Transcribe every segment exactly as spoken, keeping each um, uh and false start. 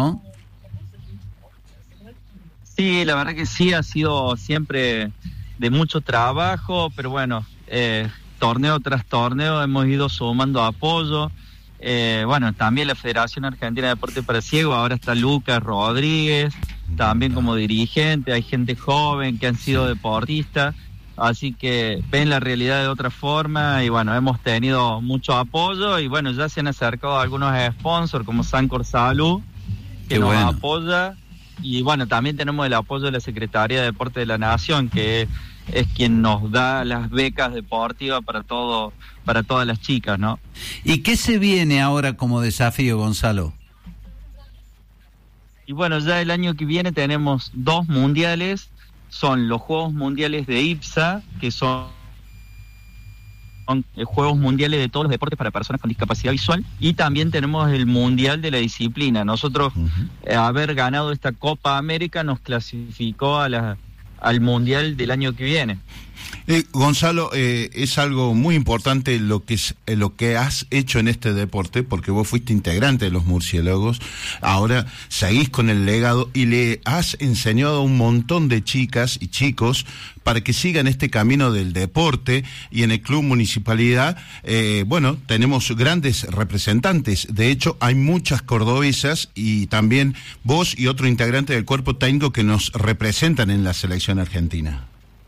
¿no? Sí, la verdad que sí, ha sido siempre de mucho trabajo, pero bueno, eh, torneo tras torneo hemos ido sumando apoyo. Eh, bueno, también la Federación Argentina de Deporte para Ciegos, ahora está Lucas Rodríguez, también como dirigente, hay gente joven que han sido deportistas, así que ven la realidad de otra forma y bueno, hemos tenido mucho apoyo y bueno, ya se han acercado algunos sponsors como Sancor Salud, que Qué nos bueno. apoya. Y bueno, también tenemos el apoyo de la Secretaría de Deporte de la Nación, que es, es quien nos da las becas deportivas para todo, para todas las chicas, ¿no? ¿Y qué se viene ahora como desafío, Gonzalo? Y bueno, ya el año que viene tenemos dos mundiales, son los Juegos Mundiales de I P S A, que son son Juegos Mundiales de todos los deportes para personas con discapacidad visual, y también tenemos el Mundial de la disciplina. Nosotros, uh-huh. eh, haber ganado esta Copa América nos clasificó a la, al Mundial del año que viene. Eh, Gonzalo, eh, es algo muy importante lo que es, eh, lo que has hecho en este deporte, porque vos fuiste integrante de los murciélagos, ahora seguís con el legado y le has enseñado a un montón de chicas y chicos para que sigan este camino del deporte, y en el Club Municipalidad, eh, bueno, tenemos grandes representantes. De hecho, hay muchas cordobesas y también vos y otro integrante del cuerpo técnico que nos representan en la selección argentina.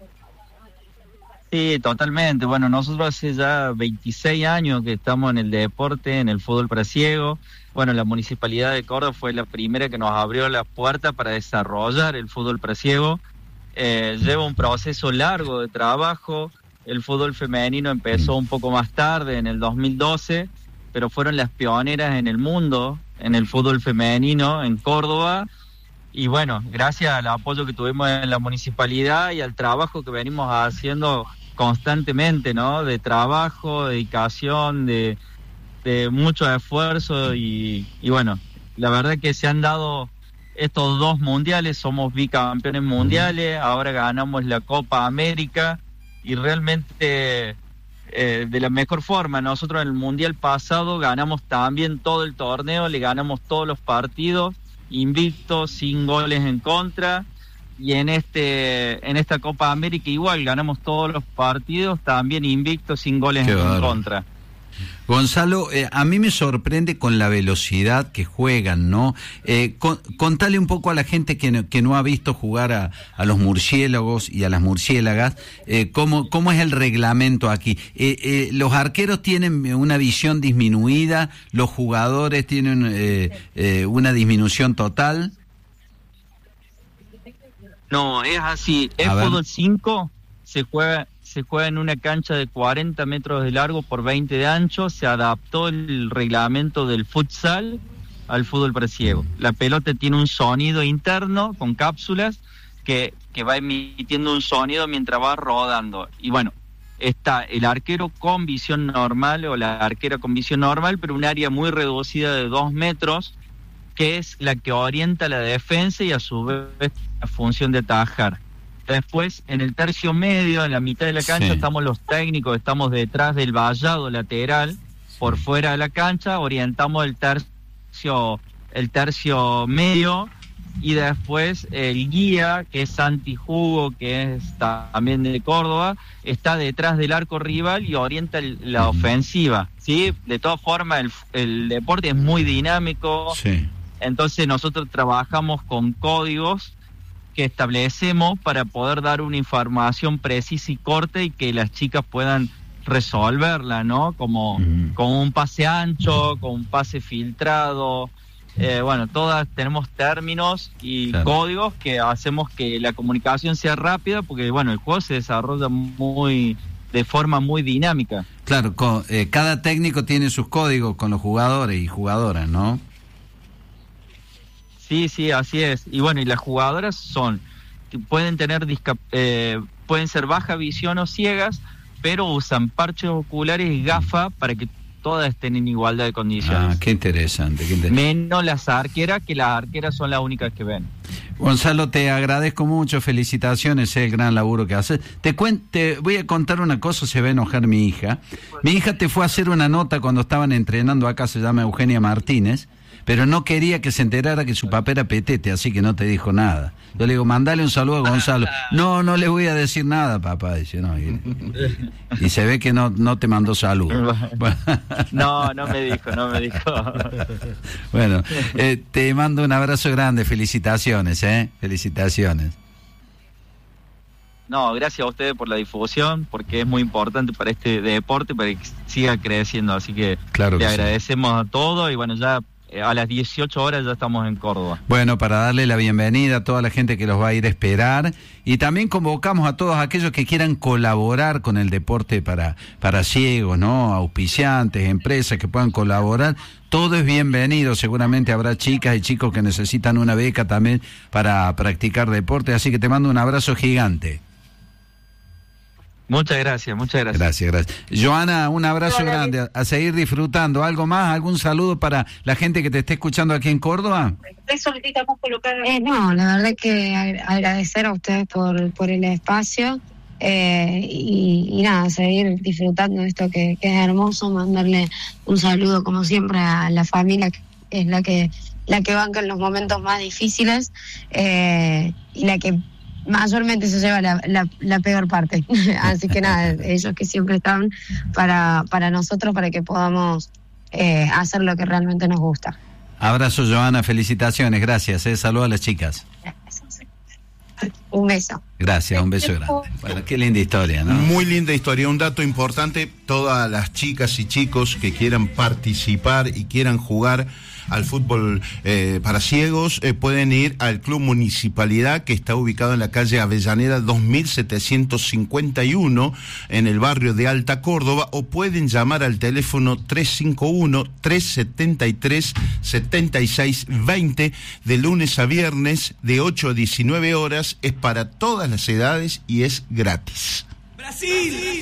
Sí, totalmente. Bueno, nosotros hace ya veintiséis años que estamos en el deporte, en el fútbol para ciegos. Bueno, la Municipalidad de Córdoba fue la primera que nos abrió las puertas para desarrollar el fútbol para ciegos. Eh, lleva un proceso largo de trabajo. El fútbol femenino empezó un poco más tarde, en el dos mil doce, pero fueron las pioneras en el mundo, en el fútbol femenino, en Córdoba. Y bueno, gracias al apoyo que tuvimos en la municipalidad y al trabajo que venimos haciendo constantemente, ¿no? De trabajo, dedicación, de, de mucho esfuerzo y, y bueno, la verdad que se han dado estos dos mundiales, somos bicampeones mundiales, ahora ganamos la Copa América y realmente eh, de la mejor forma. Nosotros en el mundial pasado ganamos también todo el torneo, le ganamos todos los partidos, invictos, sin goles en contra. Y en este en esta Copa América igual ganamos todos los partidos, también invictos, sin goles en bárbaro. contra. Gonzalo, eh, a mí me sorprende con la velocidad que juegan, ¿no? Eh, con, contale un poco a la gente que no, que no ha visto jugar a, a los murciélagos y a las murciélagas, eh, cómo, cómo es el reglamento aquí. Eh, eh, los arqueros tienen una visión disminuida, los jugadores tienen eh, eh, una disminución total. No, es así. El fútbol cinco se juega se juega en una cancha de cuarenta metros de largo por veinte de ancho. Se adaptó el reglamento del futsal al fútbol para ciegos. La pelota tiene un sonido interno con cápsulas que, que va emitiendo un sonido mientras va rodando. Y bueno, está el arquero con visión normal o la arquera con visión normal, pero un área muy reducida de dos metros, que es la que orienta la defensa y a su vez la función de atajar. Después, en el tercio medio, en la mitad de la cancha, sí. estamos los técnicos, estamos detrás del vallado lateral, por fuera de la cancha, orientamos el tercio, el tercio medio, y después el guía, que es Santi Hugo, que es también de Córdoba, está detrás del arco rival y orienta el, la ofensiva, ¿sí? De todas formas, el, el deporte es muy dinámico, sí. Entonces nosotros trabajamos con códigos que establecemos para poder dar una información precisa y corta y que las chicas puedan resolverla, ¿no? Como mm. con un pase ancho, con un pase filtrado, eh, bueno, todas tenemos términos y claro. códigos que hacemos que la comunicación sea rápida, porque bueno, el juego se desarrolla muy de forma muy dinámica. Claro, con, eh, cada técnico tiene sus códigos con los jugadores y jugadoras, ¿no? Sí, sí, así es. Y bueno, y las jugadoras son, pueden tener discap- eh, pueden ser baja visión o ciegas, pero usan parches oculares y gafas para que todas estén en igualdad de condiciones. Ah, qué interesante, qué interesante. Menos las arqueras, que las arqueras son las únicas que ven. Gonzalo, te agradezco mucho, felicitaciones, es el gran laburo que haces. Te, cuen- te voy a contar una cosa, se va a enojar mi hija. Mi hija te fue a hacer una nota cuando estaban entrenando acá, se llama Eugenia Martínez. pero no quería que se enterara que su papá era Petete, así que no te dijo nada. Yo le digo, mandale un saludo a Gonzalo. No, no le voy a decir nada, papá, dice, no. Y, y se ve que no, no te mandó saludos. No, no me dijo, no me dijo. Bueno, eh, te mando un abrazo grande, felicitaciones, ¿eh? Felicitaciones. No, gracias a ustedes por la difusión, porque es muy importante para este deporte, para que siga creciendo, así que claro que le sí. agradecemos a todos y bueno, ya a las dieciocho horas ya estamos en Córdoba. Bueno, para darle la bienvenida a toda la gente que los va a ir a esperar, y también convocamos a todos aquellos que quieran colaborar con el deporte para, para ciegos, ¿no? Auspiciantes, empresas que puedan colaborar. Todo es bienvenido, seguramente habrá chicas y chicos que necesitan una beca también para practicar deporte, así que te mando un abrazo gigante. Muchas gracias, muchas gracias. Gracias, gracias. Joana, un abrazo Hola, grande, a, a seguir disfrutando. ¿Algo más? ¿Algún saludo para la gente que te esté escuchando aquí en Córdoba? Eh, no, la verdad que agradecer a ustedes por, por el espacio eh, y, y nada, seguir disfrutando de esto que, que es hermoso, mandarle un saludo como siempre a la familia, que es la que, la que banca en los momentos más difíciles eh, y la que mayormente se lleva la, la, la peor parte. Así que nada, ellos que siempre están para, para nosotros, para que podamos eh, hacer lo que realmente nos gusta. Abrazo, Joana, felicitaciones, gracias, eh. Saludos a las chicas. Un beso. Gracias, un beso grande. Bueno, qué linda historia, ¿no? Muy linda historia, un dato importante, todas las chicas y chicos que quieran participar y quieran jugar al fútbol eh, para ciegos, eh, pueden ir al Club Municipalidad, que está ubicado en la calle Avellaneda dos mil setecientos cincuenta y uno, en el barrio de Alta Córdoba, o pueden llamar al teléfono tres cinco uno, tres siete tres, siete seis dos cero, de lunes a viernes, de ocho a diecinueve horas, es para todas las edades y es gratis. ¡Brasil!